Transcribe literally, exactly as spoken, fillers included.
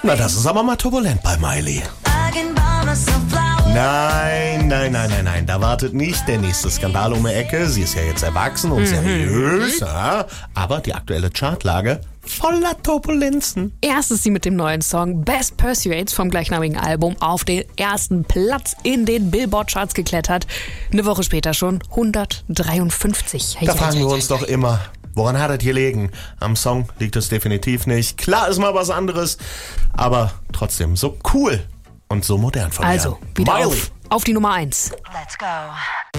Na, das ist aber mal turbulent bei Miley. Nein, nein, nein, nein, nein. Da wartet nicht der nächste Skandal um die Ecke. Sie ist ja jetzt erwachsen und mhm. seriös. Ja. Aber die aktuelle Chartlage voller Turbulenzen. Erst ist sie mit dem neuen Song Best Pursuits vom gleichnamigen Album auf den ersten Platz in den Billboard-Charts geklettert. Eine Woche später schon hundertdreiundfünfzig. Da fragen wir uns doch immer, woran hat es gelegen? Am Song liegt es definitiv nicht. Klar ist mal was anderes, aber trotzdem so cool und so modern von ihr. Also, wieder auf, auf die Nummer eins. Let's go.